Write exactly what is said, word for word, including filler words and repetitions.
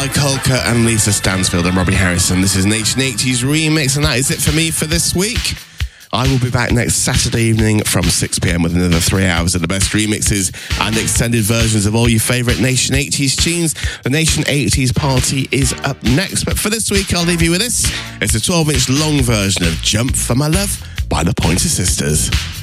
Mike Holker and Lisa Stansfield and Robbie Harrison. This is Nation eighties Remix, and that is it for me for this week. I will be back next Saturday evening from six p.m. with another three hours of the best remixes and extended versions of all your favourite Nation eighties tunes. The Nation eighties party is up next. But for this week, I'll leave you with this. It's a twelve-inch long version of Jump for My Love by the Pointer Sisters.